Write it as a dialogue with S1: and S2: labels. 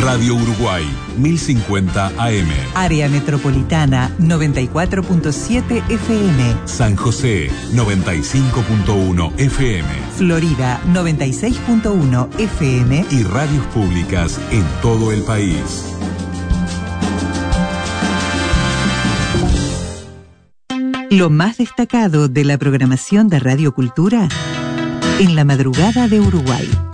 S1: Radio Uruguay, 1050 AM.
S2: Área Metropolitana, 94.7 FM.
S1: San José, 95.1 FM.
S2: Florida, 96.1 FM.
S1: Y radios públicas en todo el país.
S2: Lo más destacado de la programación de Radio Cultura en la madrugada de Uruguay.